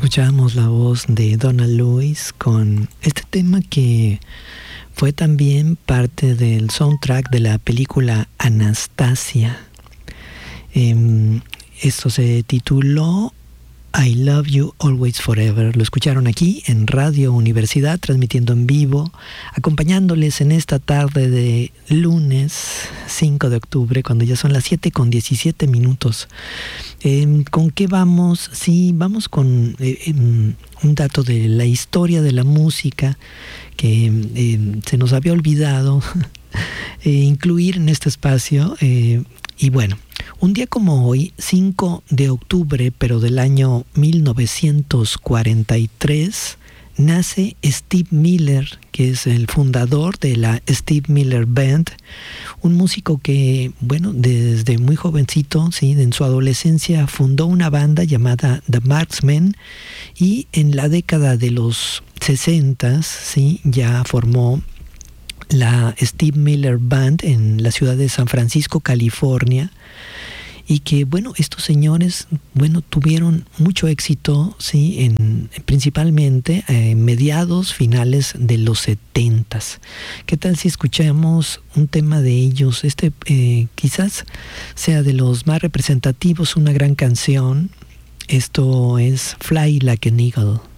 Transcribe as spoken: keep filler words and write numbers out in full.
Escuchábamos la voz de Donna Lewis con este tema que fue también parte del soundtrack de la película Anastasia. Eh, esto se tituló I Love You Always Forever. Lo escucharon aquí en Radio Universidad, transmitiendo en vivo, acompañándoles en esta tarde de lunes cinco de octubre, cuando ya son las siete con diecisiete minutos. Eh, ¿Con qué vamos? Sí, vamos con eh, eh, un dato de la historia de la música que eh, se nos había olvidado eh, incluir en este espacio. Eh, y bueno, un día como hoy, cinco de octubre, pero del año mil novecientos cuarenta y tres, nace Steve Miller, que es el fundador de la Steve Miller Band, un músico que, bueno, desde muy jovencito, sí, en su adolescencia fundó una banda llamada The Marksmen, y en la década de los sesentas, sí, ya formó la Steve Miller Band en la ciudad de San Francisco, California. Y que, bueno, estos señores, bueno, tuvieron mucho éxito, sí, en, principalmente en eh, mediados, finales de los setentas. ¿Qué tal si escuchamos un tema de ellos? Este eh, quizás sea de los más representativos, una gran canción. Esto es Fly Like an Eagle.